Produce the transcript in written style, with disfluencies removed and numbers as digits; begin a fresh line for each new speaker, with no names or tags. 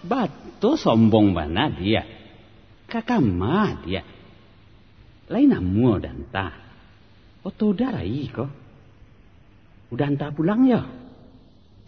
Batu sombong bana dia. Kakama dia. Lain namu dan ta. Oto darai ko. Udah entah pulang ya.